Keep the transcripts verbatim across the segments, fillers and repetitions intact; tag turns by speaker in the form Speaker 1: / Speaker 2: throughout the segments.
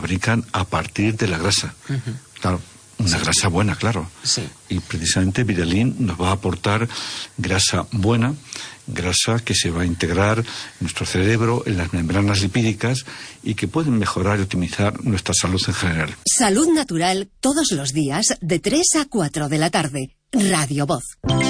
Speaker 1: fabrican a partir de la grasa. Uh-huh. Claro, una sí. grasa buena, claro.
Speaker 2: Sí.
Speaker 1: Y precisamente Viralin nos va a aportar grasa buena, grasa que se va a integrar en nuestro cerebro, en las membranas lipídicas y que pueden mejorar y optimizar nuestra salud en general.
Speaker 3: Salud Natural todos los días de tres a cuatro de la tarde. Radio Voz.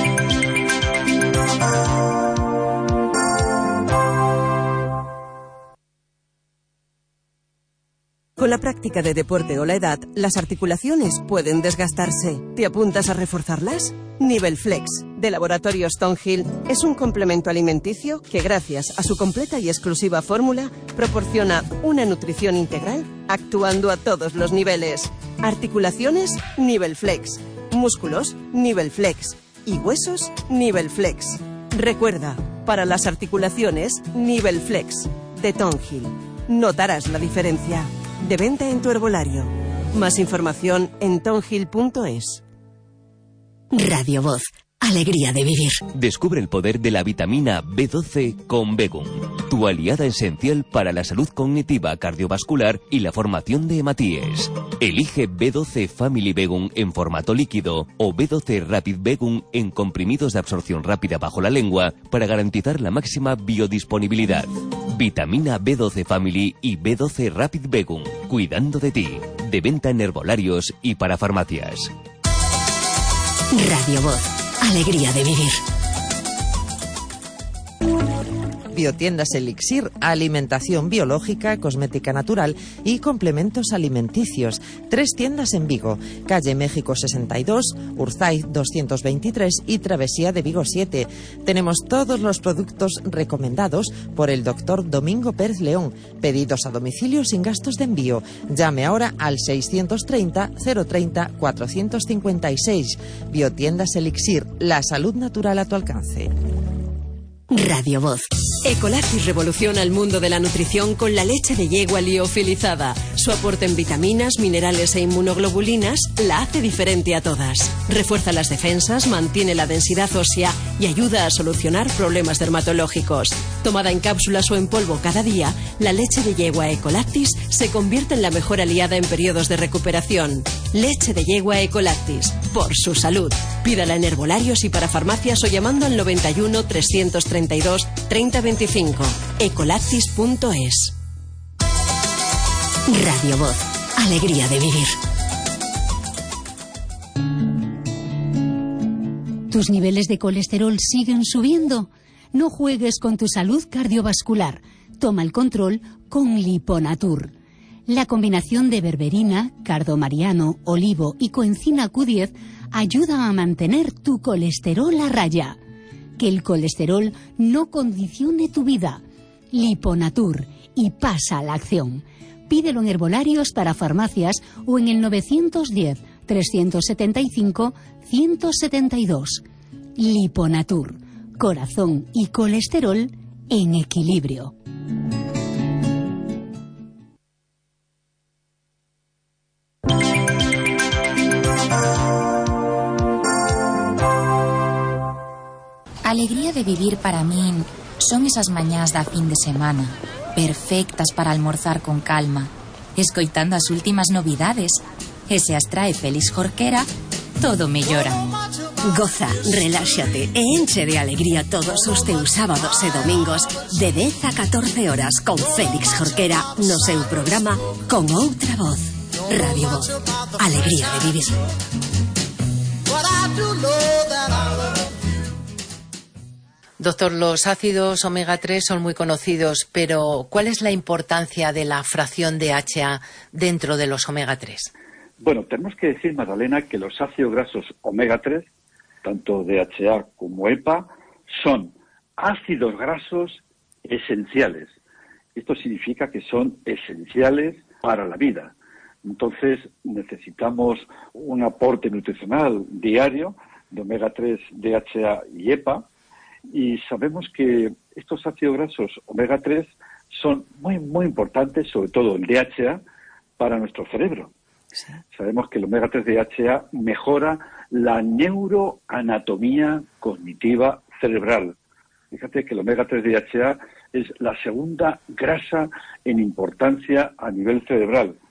Speaker 4: Con la práctica de deporte o la edad, las articulaciones pueden desgastarse. ¿Te apuntas a reforzarlas? Nivel Flex, de Laboratorio Stonehill, es un complemento alimenticio que, gracias a su completa y exclusiva fórmula, proporciona una nutrición integral actuando a todos los niveles. Articulaciones, Nivel Flex. Músculos, Nivel Flex. Y huesos, Nivel Flex. Recuerda, para las articulaciones, Nivel Flex, de Stonehill. Notarás la diferencia. De venta en tu herbolario. Más información en tonhill punto es.
Speaker 3: Radio Voz. Alegría de vivir.
Speaker 5: Descubre el poder de la vitamina B doce con Begum, tu aliada esencial para la salud cognitiva, cardiovascular y la formación de hematíes. Elige B doce Family Begum en formato líquido o B doce Rapid Begum en comprimidos de absorción rápida bajo la lengua para garantizar la máxima biodisponibilidad. Vitamina B doce Family y B doce Rapid Begum, cuidando de ti. De venta en herbolarios y para farmacias.
Speaker 3: Radio Voz. Alegría de vivir.
Speaker 2: Biotiendas Elixir, alimentación biológica, cosmética natural y complementos alimenticios. Tres tiendas en Vigo, calle México sesenta y dos, Urzaiz doscientos veintitrés y Travesía de Vigo siete. Tenemos todos los productos recomendados por el doctor Domingo Pérez León. Pedidos a domicilio sin gastos de envío. Llame ahora al seiscientos treinta, cero treinta, cuatrocientos cincuenta y seis. Biotiendas Elixir, la salud natural a tu alcance.
Speaker 3: Radio Voz.
Speaker 4: Ecolactis revoluciona el mundo de la nutrición con la leche de yegua liofilizada. Su aporte en vitaminas, minerales e inmunoglobulinas la hace diferente a todas. Refuerza las defensas, mantiene la densidad ósea y ayuda a solucionar problemas dermatológicos. Tomada en cápsulas o en polvo cada día, la leche de yegua Ecolactis se convierte en la mejor aliada en periodos de recuperación. Leche de yegua Ecolactis, por su salud. Pídala en herbolarios y para farmacias o llamando al noventa y uno, trescientos treinta y dos, treinta veinticinco. ecolactis punto es.
Speaker 3: Radio Voz. Alegría de vivir. ¿Tus niveles de colesterol siguen subiendo? No juegues con tu salud cardiovascular. Toma el control con Liponatur. La combinación de berberina, cardomariano, olivo y coenzima Q diez ayuda a mantener tu colesterol a raya. Que el colesterol no condicione tu vida. Liponatur, y pasa a la acción. Pídelo en herbolarios para farmacias o en el novecientos diez, trescientos setenta y cinco, ciento setenta y dos. Liponatur, corazón y colesterol en equilibrio.
Speaker 6: Alegría de vivir para min son esas mañás da fin de semana, perfectas para almorzar con calma, escoitando as últimas novidades, e se as trae Félix Jorquera, todo melloran.
Speaker 3: Goza, reláxate e enche de alegría todos os teus sábados e domingos de dez a catorce horas con Félix Jorquera no seu programa Con Outra Voz. Radio Voz. Alegría de vivir.
Speaker 7: Doctor, los ácidos omega tres son muy conocidos, pero ¿cuál es la importancia de la fracción de D H A dentro de los omega tres?
Speaker 8: Bueno, tenemos que decir, Magdalena, que los ácidos grasos omega tres, tanto D H A como E P A, son ácidos grasos esenciales. Esto significa que son esenciales para la vida. Entonces, necesitamos un aporte nutricional diario de omega tres, D H A y E P A, y sabemos que estos ácidos grasos omega tres son muy, muy importantes, sobre todo el D H A, para nuestro cerebro. Sí. Sabemos que el omega tres D H A mejora la neuroanatomía cognitiva cerebral. Fíjate que el omega tres D H A es la segunda grasa en importancia a nivel cerebral.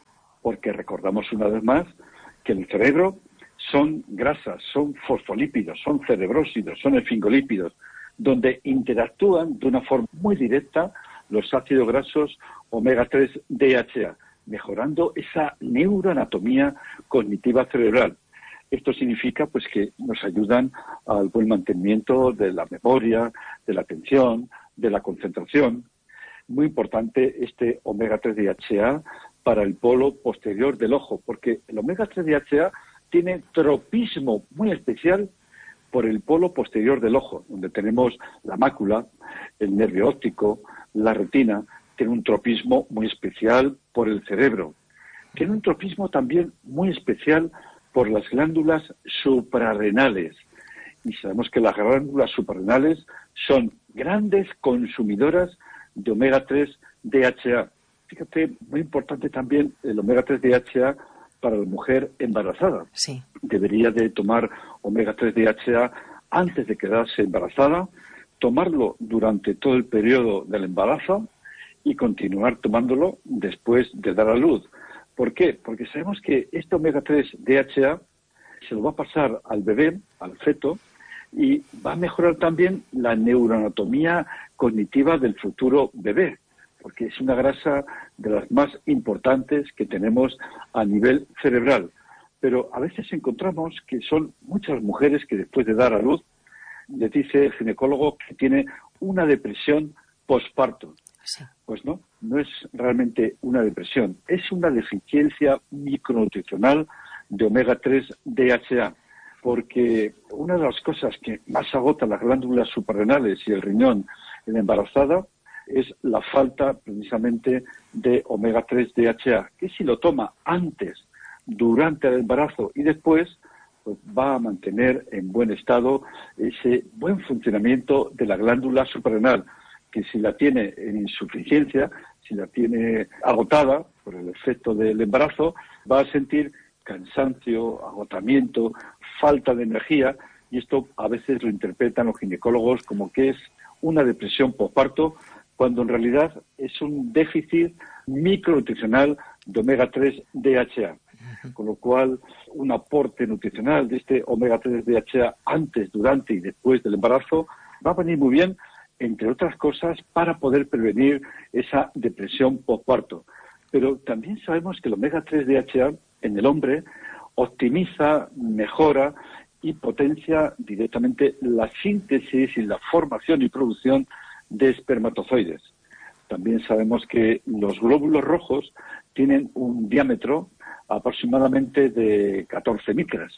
Speaker 8: porque recordamos una vez más que el cerebro son grasas, son fosfolípidos, son cerebrósidos, son esfingolípidos, donde interactúan de una forma muy directa los ácidos grasos omega tres D H A, mejorando esa neuroanatomía cognitiva cerebral. Esto significa pues que nos ayudan al buen mantenimiento de la memoria, de la atención, de la concentración. Muy importante este omega tres D H A para el polo posterior del ojo, porque el omega tres D H A tiene tropismo muy especial por el polo posterior del ojo, donde tenemos la mácula, el nervio óptico, la retina. Tiene un tropismo muy especial por el cerebro. Tiene un tropismo también muy especial por las glándulas suprarrenales. Y sabemos que las glándulas suprarrenales son grandes consumidoras de omega tres D H A. Fíjate, muy importante también el omega tres D H A para la mujer embarazada.
Speaker 7: Sí.
Speaker 8: Debería de tomar omega tres D H A antes de quedarse embarazada, tomarlo durante todo el periodo del embarazo y continuar tomándolo después de dar a luz. ¿Por qué? Porque sabemos que este omega tres D H A se lo va a pasar al bebé, al feto, y va a mejorar también la neuroanatomía cognitiva del futuro bebé, porque es una grasa de las más importantes que tenemos a nivel cerebral. Pero a veces encontramos que son muchas mujeres que después de dar a luz, les dice el ginecólogo que tiene una depresión posparto.
Speaker 7: Sí.
Speaker 8: Pues no, no es realmente una depresión, es una deficiencia micronutricional de omega tres D H A, porque una de las cosas que más agota las glándulas suprarrenales y el riñón en la embarazada es la falta precisamente de omega tres D H A, que si lo toma antes, durante el embarazo y después, pues va a mantener en buen estado ese buen funcionamiento de la glándula suprarrenal, que si la tiene en insuficiencia, si la tiene agotada por el efecto del embarazo, va a sentir cansancio, agotamiento, falta de energía, y esto a veces lo interpretan los ginecólogos como que es una depresión posparto, cuando en realidad es un déficit micronutricional de omega tres D H A. Con lo cual, un aporte nutricional de este omega tres D H A antes, durante y después del embarazo va a venir muy bien, entre otras cosas, para poder prevenir esa depresión postparto. Pero también sabemos que el omega tres D H A en el hombre optimiza, mejora y potencia directamente la síntesis y la formación y producción de espermatozoides. También sabemos que los glóbulos rojos tienen un diámetro aproximadamente de catorce micras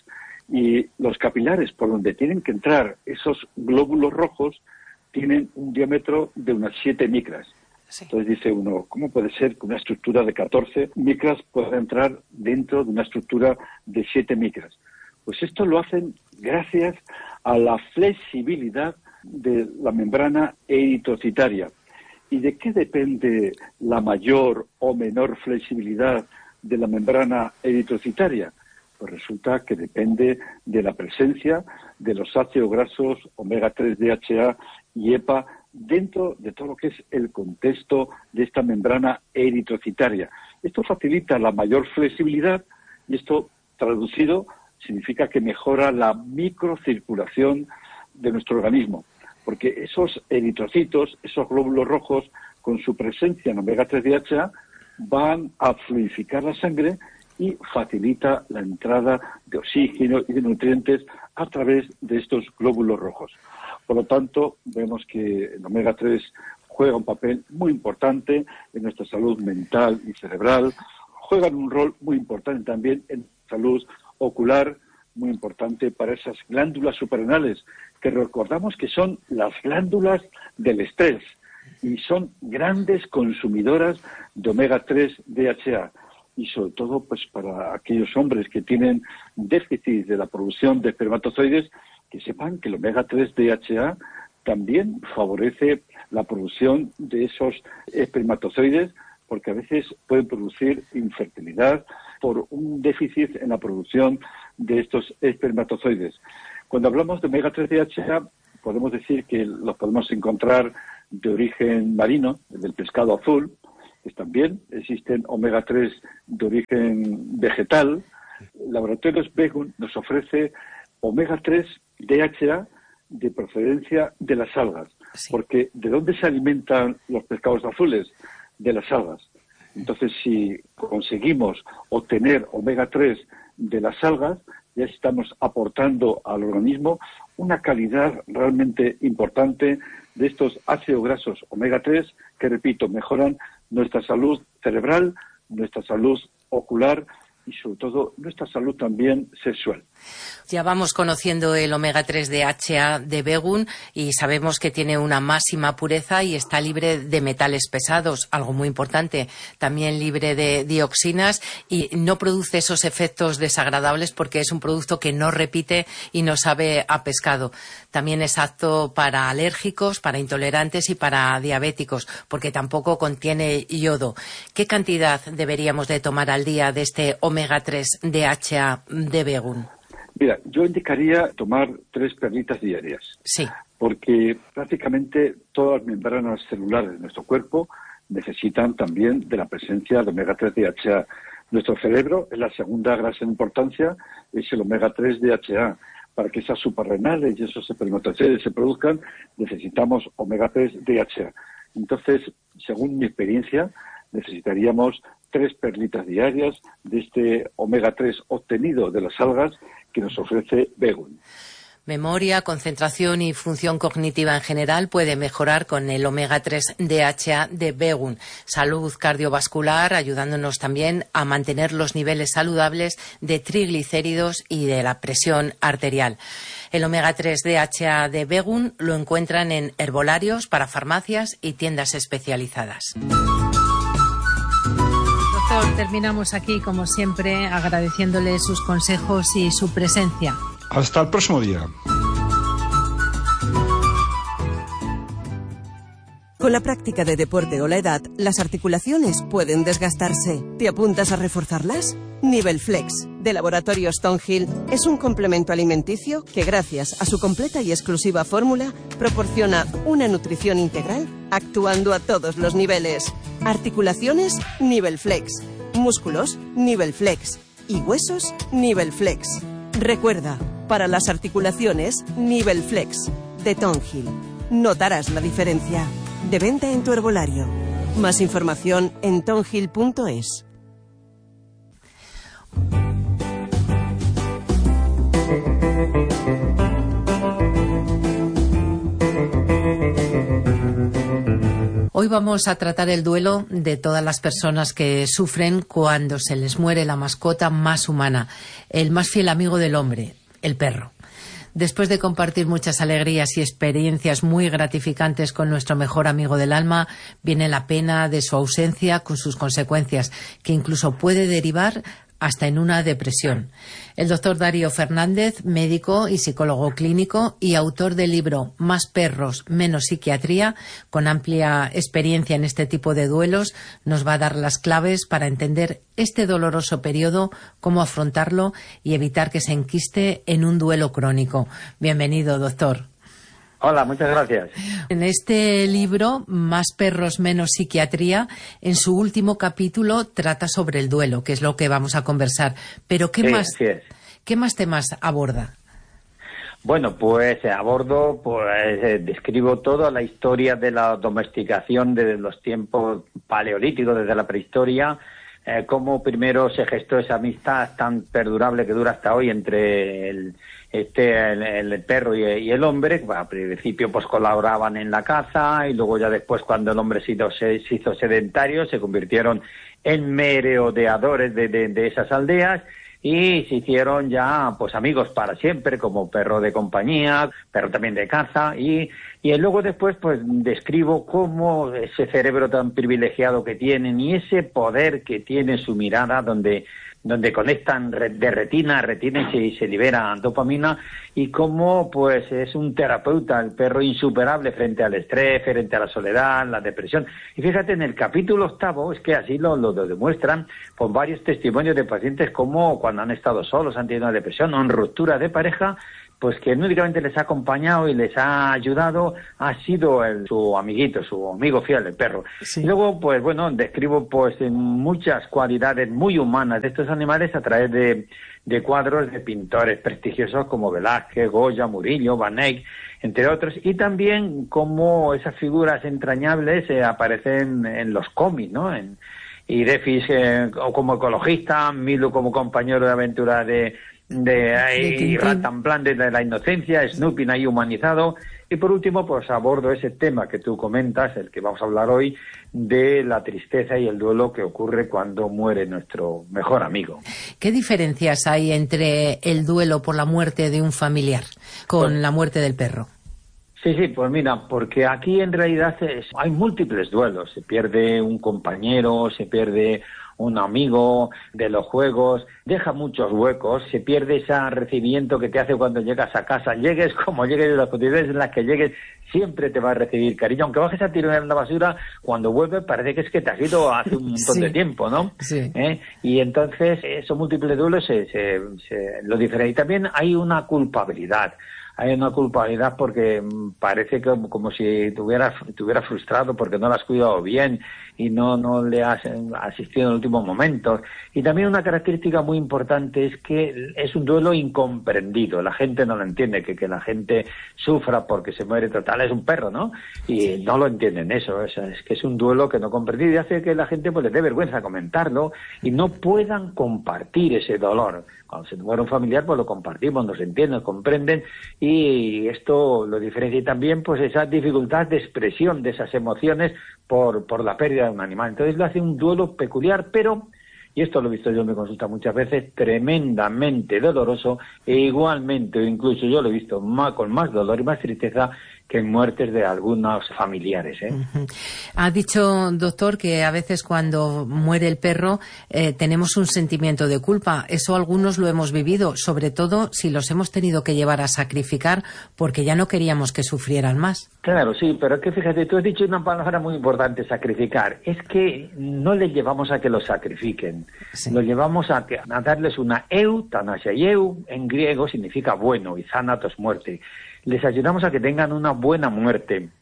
Speaker 8: y los capilares por donde tienen que entrar esos glóbulos rojos tienen un diámetro de unas siete micras.
Speaker 7: Sí.
Speaker 8: Entonces dice uno, ¿cómo puede ser que una estructura de catorce micras pueda entrar dentro de una estructura de siete micras? Pues esto lo hacen gracias a la flexibilidad de la membrana eritrocitaria. ¿Y de qué depende la mayor o menor flexibilidad de la membrana eritrocitaria? Pues resulta que depende de la presencia de los ácidos grasos omega tres D H A y EPA dentro de todo lo que es el contexto de esta membrana eritrocitaria. Esto facilita la mayor flexibilidad y esto, traducido, significa que mejora la microcirculación de nuestro organismo, porque esos eritrocitos, esos glóbulos rojos, con su presencia en omega tres D H A, van a fluidificar la sangre y facilita la entrada de oxígeno y de nutrientes a través de estos glóbulos rojos. Por lo tanto, vemos que el omega tres juega un papel muy importante en nuestra salud mental y cerebral, juegan un rol muy importante también en salud ocular, muy importante para esas glándulas suprarrenales, que recordamos que son las glándulas del estrés y son grandes consumidoras de omega tres D H A. Y sobre todo pues para aquellos hombres que tienen déficit de la producción de espermatozoides, que sepan que el omega tres D H A también favorece la producción de esos espermatozoides, porque a veces pueden producir infertilidad por un déficit en la producción de estos espermatozoides. Cuando hablamos de omega tres D H A, podemos decir que los podemos encontrar de origen marino, del pescado azul, están bien. Existen omega tres de origen vegetal. Laboratorios Begun nos ofrece omega tres D H A de procedencia de las algas. Sí. Porque ¿de dónde se alimentan los pescados azules? De las algas. Entonces, si conseguimos obtener omega tres de las algas, ya estamos aportando al organismo una calidad realmente importante de estos ácidos grasos omega tres que, repito, mejoran nuestra salud cerebral, nuestra salud ocular y sobre todo nuestra salud también sexual.
Speaker 7: Ya vamos conociendo el omega tres D H A de Begun y sabemos que tiene una máxima pureza y está libre de metales pesados, algo muy importante, también libre de dioxinas y no produce esos efectos desagradables porque es un producto que no repite y no sabe a pescado. También es apto para alérgicos, para intolerantes y para diabéticos, porque tampoco contiene yodo. ¿Qué cantidad deberíamos de tomar al día de este omega tres D H A de Begun?
Speaker 8: Mira, yo indicaría tomar tres perlitas diarias.
Speaker 7: Sí.
Speaker 8: Porque prácticamente todas las membranas celulares de nuestro cuerpo necesitan también de la presencia de omega tres D H A. Nuestro cerebro es la segunda grasa en importancia, es el omega tres D H A. Para que esas suprarrenales y esos espermatozoides se produzcan, necesitamos omega tres D H A. Entonces, según mi experiencia, necesitaríamos tres perlitas diarias de este omega tres obtenido de las algas que nos ofrece Begun.
Speaker 7: Memoria, concentración y función cognitiva en general puede mejorar con el omega tres D H A de Begun. Salud cardiovascular, ayudándonos también a mantener los niveles saludables de triglicéridos y de la presión arterial. El omega tres D H A de Begun lo encuentran en herbolarios, para farmacias y tiendas especializadas. Doctor, terminamos aquí, como siempre, agradeciéndole sus consejos y su presencia.
Speaker 1: Hasta el próximo día.
Speaker 4: Con la práctica de deporte o la edad, las articulaciones pueden desgastarse. ¿Te apuntas a reforzarlas? Nivel Flex, de Laboratorio Stonehill, es un complemento alimenticio que, gracias a su completa y exclusiva fórmula, proporciona una nutrición integral actuando a todos los niveles. Articulaciones, Nivel Flex. Músculos, Nivel Flex. Y huesos, Nivel Flex. Recuerda, para las articulaciones, Nivel Flex, de Stonehill. Notarás la diferencia. De venta en tu herbolario. Más información en stonehill punto es.
Speaker 7: Hoy vamos a tratar el duelo de todas las personas que sufren cuando se les muere la mascota más humana, el más fiel amigo del hombre, el perro. Después de compartir muchas alegrías y experiencias muy gratificantes con nuestro mejor amigo del alma, viene la pena de su ausencia con sus consecuencias, que incluso puede derivar hasta en una depresión. El doctor Darío Fernández, médico y psicólogo clínico y autor del libro Más perros, menos psiquiatría, con amplia experiencia en este tipo de duelos, nos va a dar las claves para entender este doloroso periodo, cómo afrontarlo y evitar que se enquiste en un duelo crónico. Bienvenido, doctor.
Speaker 9: Hola, muchas gracias.
Speaker 7: En este libro, Más perros, menos psiquiatría, en su último capítulo trata sobre el duelo, que es lo que vamos a conversar. Pero ¿qué,
Speaker 9: sí,
Speaker 7: más,
Speaker 9: así es.
Speaker 7: ¿qué más temas aborda?
Speaker 9: Bueno, pues eh, abordo, pues eh, describo toda la historia de la domesticación desde los tiempos paleolíticos, desde la prehistoria, eh, cómo primero se gestó esa amistad tan perdurable que dura hasta hoy entre el este el, el perro y, y el hombre. Bueno, al principio pues colaboraban en la caza y luego ya después, cuando el hombre se hizo, se, se hizo sedentario, se convirtieron en merodeadores de, de, de esas aldeas y se hicieron ya pues amigos para siempre, como perro de compañía, perro también de caza, y, y luego después pues describo cómo ese cerebro tan privilegiado que tienen y ese poder que tiene su mirada, donde donde conectan de retina a retina y se, y se libera dopamina, y cómo pues es un terapeuta, el perro insuperable frente al estrés, frente a la soledad, la depresión. Y fíjate, en el capítulo octavo, es que así lo, lo, lo demuestran con varios testimonios de pacientes, como cuando han estado solos, han tenido una depresión o en ruptura de pareja, pues que no únicamente les ha acompañado y les ha ayudado, ha sido el, su amiguito, su amigo fiel, el perro. Sí. Y luego, pues bueno, describo pues muchas cualidades muy humanas de estos animales a través de, de cuadros de pintores prestigiosos como Velázquez, Goya, Murillo, Van Eyck, entre otros, y también cómo esas figuras entrañables eh, aparecen en los cómics, ¿no? En, y Defis eh, como ecologista, Milo como compañero de aventura de de ahí, Ratanplan de la inocencia, Snoopy ahí humanizado, y por último pues abordo ese tema que tú comentas, el que vamos a hablar hoy, de la tristeza y el duelo que ocurre cuando muere nuestro mejor amigo.
Speaker 7: ¿Qué diferencias hay entre el duelo por la muerte de un familiar con pues, la muerte del perro?
Speaker 9: Sí, sí, pues mira, porque aquí en realidad es, hay múltiples duelos, se pierde un compañero, se pierde un amigo de los juegos, deja muchos huecos, se pierde ese recibimiento que te hace cuando llegas a casa, llegues como llegues, de las posibilidades en las que llegues, siempre te va a recibir cariño, aunque bajes a tirar en la basura, cuando vuelves parece que es que te has ido hace un montón sí. de tiempo, ¿no?
Speaker 7: Sí.
Speaker 9: ¿Eh? Y entonces esos múltiples duelos se, se, se lo diferencia. Y también hay una culpabilidad. Hay una culpabilidad porque parece que, como si te hubieras, te hubieras frustrado porque no la has cuidado bien y no, no le has asistido en los últimos momentos. Y también una característica muy importante es que es un duelo incomprendido. La gente no lo entiende, que, que la gente sufra porque se muere total. Es un perro, ¿no? Y sí. no lo entienden eso. Es, es que es un duelo que no comprendido y hace que la gente pues le dé vergüenza comentarlo y no puedan compartir ese dolor. Cuando se muere un familiar, pues lo compartimos, nos entienden, nos comprenden, y esto lo diferencia. Y también pues esa dificultad de expresión de esas emociones por, por la pérdida de un animal. Entonces lo hace un duelo peculiar, pero, y esto lo he visto yo en mi consulta muchas veces, tremendamente doloroso, e igualmente, o incluso yo lo he visto más, con más dolor y más tristeza, que en muertes de algunos familiares. ¿eh?
Speaker 7: Uh-huh. Ha dicho, doctor, que a veces cuando muere el perro eh, tenemos un sentimiento de culpa. Eso algunos lo hemos vivido, sobre todo si los hemos tenido que llevar a sacrificar porque ya no queríamos que sufrieran más.
Speaker 9: Claro, sí, pero es que fíjate, tú has dicho una palabra muy importante, sacrificar. Es que no les llevamos a que los sacrifiquen, sí. los llevamos a, que, a darles una eutanasia. Y eu en griego significa bueno y thanatos muerte. Les ayudamos a que tengan una buena muerte,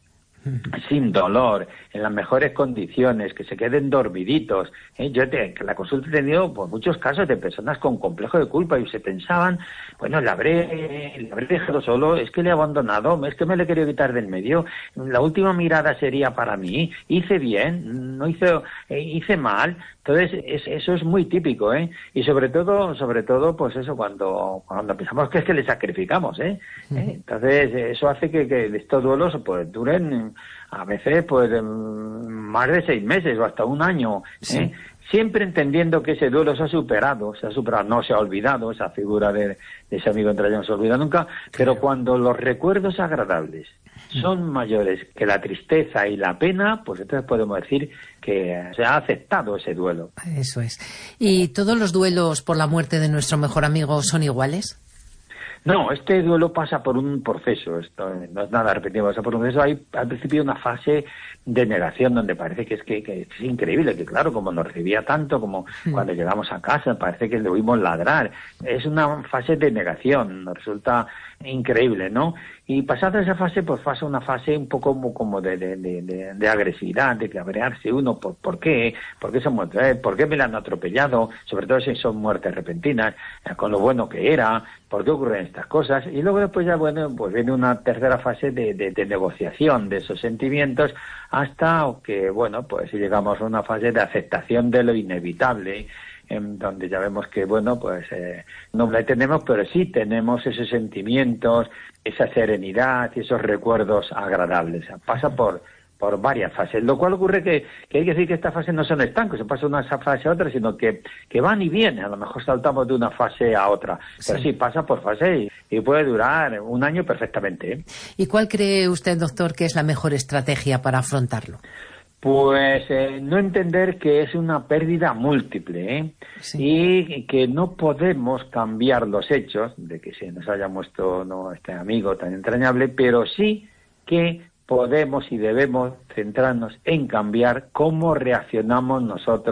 Speaker 9: sin dolor, en las mejores condiciones, que se queden dormiditos. ¿eh? Yo te, que la consulta he tenido pues, muchos casos de personas con complejo de culpa y se pensaban, bueno, le habré, le habré dejado solo, es que le he abandonado, es que me le he querido quitar del medio, la última mirada sería para mí, hice bien, no hice, eh, hice mal. Entonces, es, eso es muy típico, ¿eh? Y sobre todo, sobre todo, pues eso, cuando, cuando pensamos que es que le sacrificamos, ¿eh? Uh-huh. ¿Eh? Entonces, eso hace que, que estos duelos pues duren a veces pues más de seis meses o hasta un año, ¿eh? Sí. Siempre entendiendo que ese duelo se ha superado, se ha superado, no se ha olvidado, esa figura de, de ese amigo entrañable no se olvida nunca, pero cuando los recuerdos agradables son mayores que la tristeza y la pena, pues entonces podemos decir que se ha aceptado ese duelo.
Speaker 7: Eso es. ¿Y todos los duelos por la muerte de nuestro mejor amigo son iguales?
Speaker 9: No, este duelo pasa por un proceso, esto no es nada repetido, pasa por un proceso. Hay al principio una fase de negación donde parece que es que, que es increíble, que claro, como nos recibía tanto, como sí. cuando llegamos a casa, parece que le oímos ladrar. Es una fase de negación, nos resulta increíble, ¿no? Y pasada esa fase, pues pasa una fase un poco como, como de, de, de, de, de agresividad, de cabrearse uno, ¿por, por qué? ¿Por qué son muertes? ¿Por qué me la han atropellado? Sobre todo si son muertes repentinas, con lo bueno que era, ¿por qué ocurren estas cosas? Y luego después ya, bueno, pues viene una tercera fase de, de, de negociación de esos sentimientos, hasta que, bueno, pues llegamos a una fase de aceptación de lo inevitable, en donde ya vemos que, bueno, pues eh, no la tenemos, pero sí tenemos esos sentimientos, esa serenidad y esos recuerdos agradables. O sea, pasa por por varias fases, lo cual ocurre que, que hay que decir que estas fases no son estancos, se pasa de una fase a otra, sino que, que van y vienen, a lo mejor saltamos de una fase a otra, pero sí, sí pasa por fase y, y puede durar un año perfectamente. ¿eh?
Speaker 7: ¿Y cuál cree usted, doctor, que es la mejor estrategia para afrontarlo?
Speaker 9: Pues eh, no entender que es una pérdida múltiple, ¿eh? Sí. Y que no podemos cambiar los hechos de que se nos haya muerto no, este amigo tan entrañable, pero sí que podemos y debemos centrarnos en cambiar cómo reaccionamos nosotros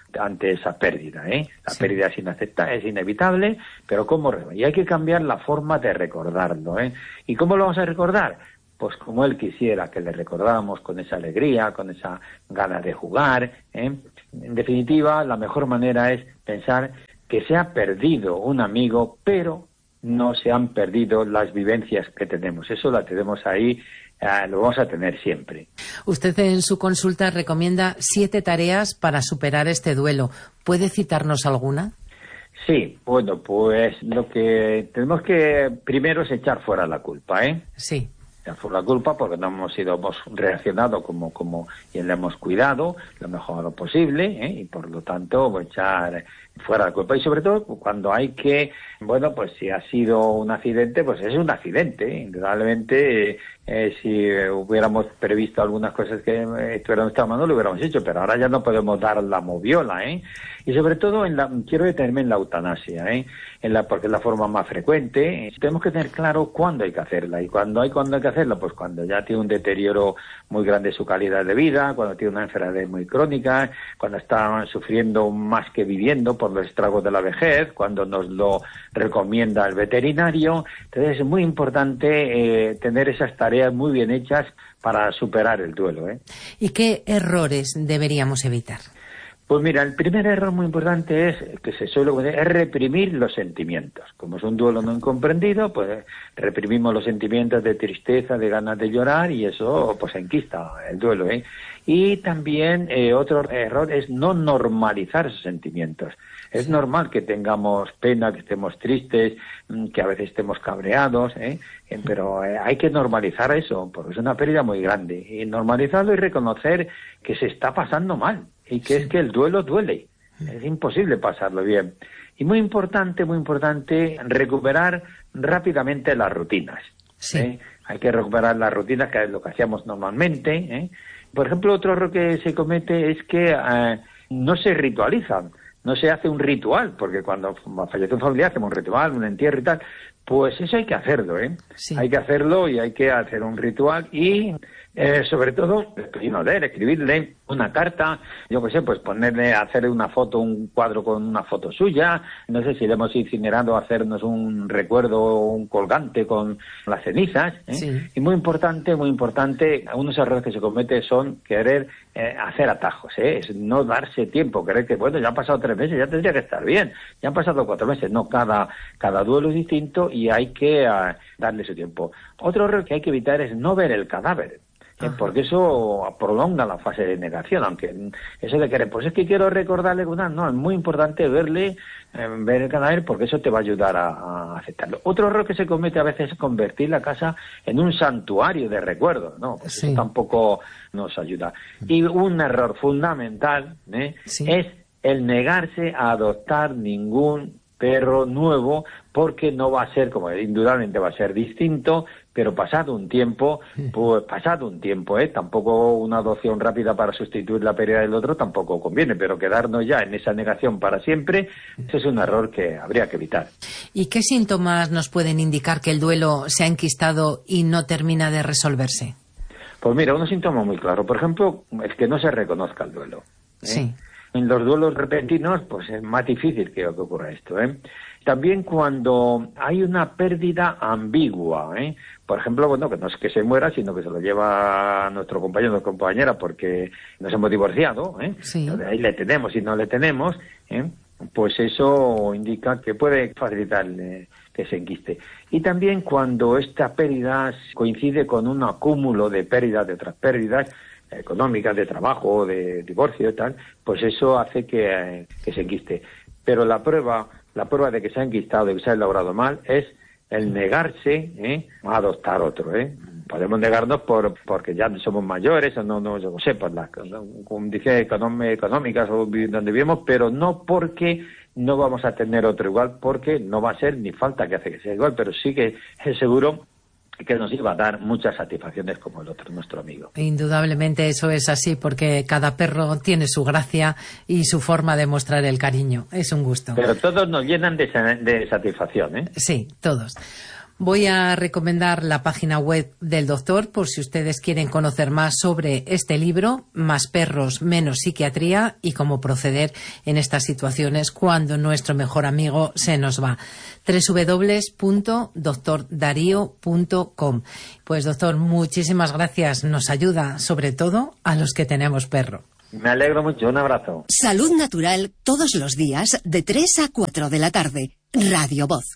Speaker 9: ante esa pérdida, ¿eh? La
Speaker 7: Sí.
Speaker 9: pérdida es inaceptable, es inevitable, pero ¿cómo? Y hay que cambiar la forma de recordarlo, ¿eh? ¿Y cómo lo vamos a recordar? Pues como él quisiera que le recordáramos, con esa alegría, con esa gana de jugar, ¿eh? En definitiva, la mejor manera es pensar que se ha perdido un amigo, pero no se han perdido las vivencias que tenemos. Eso la tenemos ahí, eh, lo vamos a tener siempre.
Speaker 7: Usted en su consulta recomienda siete tareas para superar este duelo. ¿Puede citarnos alguna?
Speaker 9: Sí, bueno, pues lo que tenemos que primero es echar fuera la culpa, ¿eh?
Speaker 7: Sí.
Speaker 9: Echar fuera la culpa porque no hemos sido, hemos reaccionado como, como, y le hemos cuidado lo mejor posible, ¿eh? Y por lo tanto, echar fuera la culpa. Y sobre todo cuando hay que, bueno, pues si ha sido un accidente, pues es un accidente, ¿eh? Indudablemente, eh, eh, si hubiéramos previsto algunas cosas que eh, estuvieran en nuestra mano, lo hubiéramos hecho, pero ahora ya no podemos dar la moviola, ¿eh? Y sobre todo, en la, quiero detenerme en la eutanasia, ¿eh? En la, porque es la forma más frecuente. Eh, tenemos que tener claro cuándo hay que hacerla. Y cuándo hay, cuándo hay que hacerla, pues cuando ya tiene un deterioro muy grande su calidad de vida, cuando tiene una enfermedad muy crónica, cuando está sufriendo más que viviendo por los estragos de la vejez, cuando nos lo recomienda el veterinario. Entonces es muy importante eh, tener esas tareas muy bien hechas para superar el duelo, ¿eh?
Speaker 7: ¿Y qué errores deberíamos evitar?
Speaker 9: Pues mira, el primer error muy importante es, que se suele es reprimir los sentimientos. Como es un duelo no incomprendido, pues reprimimos los sentimientos de tristeza, de ganas de llorar, y eso pues enquista el duelo, ¿eh? Y también eh, otro error es no normalizar esos sentimientos. Es sí. normal que tengamos pena, que estemos tristes, que a veces estemos cabreados, ¿eh? pero eh, hay que normalizar eso, porque es una pérdida muy grande. Y normalizarlo y reconocer que se está pasando mal, y que sí. es que el duelo duele. Es imposible pasarlo bien. Y muy importante, muy importante, recuperar rápidamente las rutinas.
Speaker 7: Sí.
Speaker 9: ¿eh? Hay que recuperar las rutinas, que es lo que hacíamos normalmente, ¿eh? Por ejemplo, otro error que se comete es que eh, no se ritualizan. No se hace un ritual, porque cuando fallece un familiar hacemos un ritual, un entierro y tal. Pues eso hay que hacerlo, ¿eh?
Speaker 7: Sí.
Speaker 9: Hay que hacerlo y hay que hacer un ritual y, eh, sobre todo, leer, escribirle una carta, yo qué sé, pues ponerle, hacerle una foto, un cuadro con una foto suya, no sé si le hemos incinerado, hacernos un recuerdo, un colgante con las cenizas, ¿eh?
Speaker 7: Sí.
Speaker 9: Y muy importante, muy importante, algunos errores que se cometen son querer eh, hacer atajos, ¿eh? Es no darse tiempo, creer que, bueno, ya han pasado tres meses, ya tendría que estar bien, ya han pasado cuatro meses, no, cada, cada duelo es distinto y hay que uh, darle su tiempo. Otro error que hay que evitar es no ver el cadáver, ¿eh? Porque eso prolonga la fase de negación, aunque eso de querer, pues es que quiero recordarle, no, es muy importante verle, eh, ver el cadáver, porque eso te va a ayudar a, a aceptarlo. Otro error que se comete a veces es convertir la casa en un santuario de recuerdos, ¿no? Pues sí. Eso tampoco nos ayuda. Y un error fundamental, ¿eh? Sí. es el negarse a adoptar ningún perro nuevo, porque no va a ser, como indudablemente va a ser distinto, pero pasado un tiempo, pues pasado un tiempo, ¿eh? Tampoco una adopción rápida para sustituir la pérdida del otro tampoco conviene, pero quedarnos ya en esa negación para siempre, ese es un error que habría que evitar.
Speaker 7: ¿Y qué síntomas nos pueden indicar que el duelo se ha enquistado y no termina de resolverse?
Speaker 9: Pues mira, unos síntomas muy claros. Por ejemplo, es que no se reconozca el duelo, ¿eh?
Speaker 7: Sí.
Speaker 9: En los duelos repentinos, pues es más difícil que, que ocurra esto, ¿eh? También cuando hay una pérdida ambigua, ¿eh? Por ejemplo, bueno, que no es que se muera, sino que se lo lleva a nuestro compañero o nuestra compañera porque nos hemos divorciado, ¿eh?
Speaker 7: Sí.
Speaker 9: Ahí le tenemos y no le tenemos, ¿eh? Pues eso indica que puede facilitar eh, que se enquiste. Y también cuando esta pérdida coincide con un acúmulo de pérdidas de otras pérdidas, económicas, de trabajo, de divorcio y tal, pues eso hace que, eh, que se enquiste. Pero la prueba, la prueba de que se ha enquistado y que se ha elaborado mal es el negarse, ¿eh? a adoptar otro, ¿eh? Podemos negarnos por porque ya somos mayores, o no, no, yo no sé, por las condiciones económicas o donde vivimos, pero no porque no vamos a tener otro igual, porque no va a ser ni falta que hace que sea igual, pero sí que es seguro que nos iba a dar muchas satisfacciones como el otro, nuestro amigo.
Speaker 7: Indudablemente eso es así, porque cada perro tiene su gracia y su forma de mostrar el cariño. Es un gusto.
Speaker 9: Pero todos nos llenan de, de satisfacción, ¿eh?
Speaker 7: Sí, todos. Voy a recomendar la página web del doctor por si ustedes quieren conocer más sobre este libro, Más perros, menos psiquiatría, y cómo proceder en estas situaciones cuando nuestro mejor amigo se nos va. doble u doble u doble u punto doctor darío punto com. Pues doctor, muchísimas gracias. Nos ayuda sobre todo a los que tenemos perro.
Speaker 9: Me alegro mucho. Un abrazo.
Speaker 10: Salud Natural todos los días de tres a cuatro de la tarde. Radio Voz.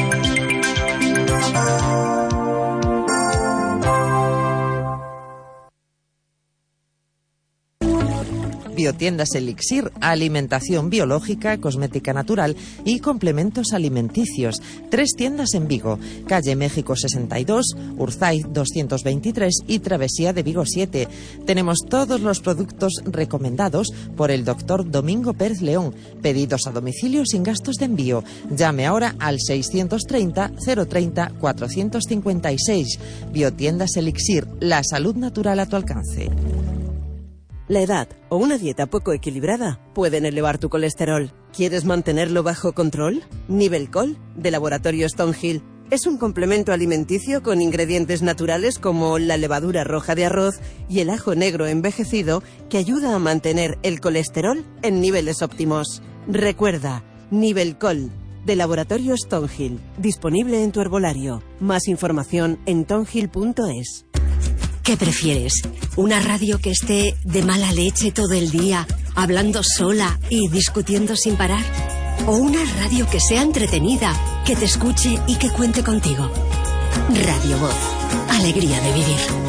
Speaker 2: Biotiendas Elixir, alimentación biológica, cosmética natural y complementos alimenticios. Tres tiendas en Vigo, calle México sesenta y dos, Urzaiz doscientos veintitrés y Travesía de Vigo siete. Tenemos todos los productos recomendados por el doctor Domingo Pérez León. Pedidos a domicilio sin gastos de envío. Llame ahora al seiscientos treinta, cero treinta, cuatrocientos cincuenta y seis. Biotiendas Elixir, la salud natural a tu alcance.
Speaker 4: La edad o una dieta poco equilibrada pueden elevar tu colesterol. ¿Quieres mantenerlo bajo control? Nivelcol, de Laboratorio Stonehill, es un complemento alimenticio con ingredientes naturales como la levadura roja de arroz y el ajo negro envejecido que ayuda a mantener el colesterol en niveles óptimos. Recuerda, Nivelcol, de Laboratorio Stonehill, disponible en tu herbolario. Más información en tonhill punto es.
Speaker 10: ¿Qué prefieres? ¿Una radio que esté de mala leche todo el día, hablando sola y discutiendo sin parar? ¿O una radio que sea entretenida, que te escuche y que cuente contigo? Radio Voz. Alegría de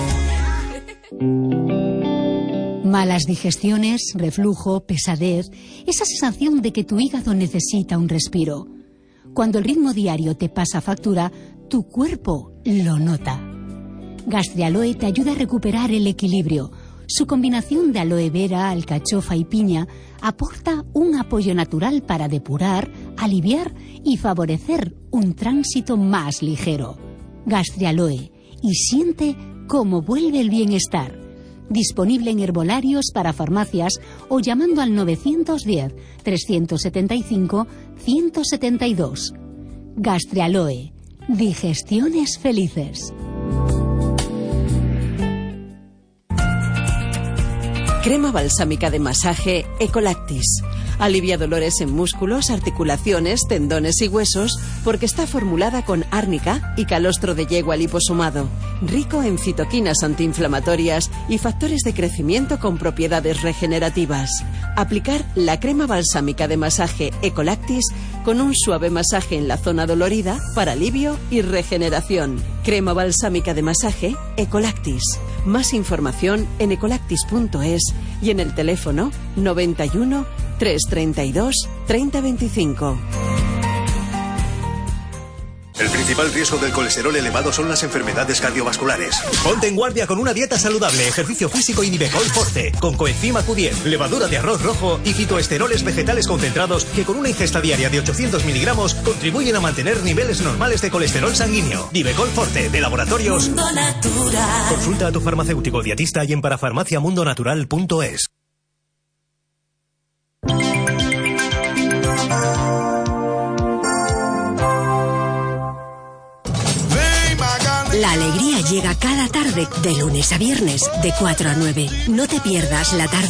Speaker 10: vivir.
Speaker 3: Malas digestiones, reflujo, pesadez, esa sensación de que tu hígado necesita un respiro. Cuando el ritmo diario te pasa factura, tu cuerpo lo nota. Gastrialoe te ayuda a recuperar el equilibrio. Su combinación de aloe vera, alcachofa y piña aporta un apoyo natural para depurar, aliviar y favorecer un tránsito más ligero. Gastrialoe, y siente cómo vuelve el bienestar. Disponible en herbolarios para farmacias o llamando al novecientos diez, trescientos setenta y cinco, ciento setenta y dos. Gastrialoe, digestiones felices.
Speaker 4: Crema balsámica de masaje Ecolactis. Alivia dolores en músculos, articulaciones, tendones y huesos porque está formulada con árnica y calostro de yegua liposomado. Rico en citoquinas antiinflamatorias y factores de crecimiento con propiedades regenerativas. Aplicar la crema balsámica de masaje Ecolactis con un suave masaje en la zona dolorida para alivio y regeneración. Crema balsámica de masaje Ecolactis. Más información en ecolactis punto es y en el teléfono noventa y uno, trescientos treinta y dos, treinta veinticinco.
Speaker 11: El principal riesgo del colesterol elevado son las enfermedades cardiovasculares. Ponte en guardia con una dieta saludable, ejercicio físico y Nivecol Forte, con coenzima Q diez, levadura de arroz rojo y fitoesteroles vegetales concentrados que con una ingesta diaria de ochocientos miligramos contribuyen a mantener niveles normales de colesterol sanguíneo. Nivecol Forte, de Laboratorios Mundo Natural. Consulta a tu farmacéutico dietista y en parafarmacia mundo natural punto es.
Speaker 10: La alegría llega cada tarde, de lunes a viernes, de cuatro a nueve. No te pierdas la tarde